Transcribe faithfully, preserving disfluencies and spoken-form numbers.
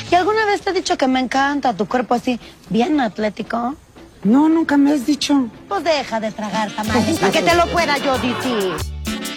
¿Y alguna vez te he dicho que me encanta tu cuerpo así, bien atlético? No, nunca me has dicho. Pues deja de tragar tamales para que te lo pueda yo decir.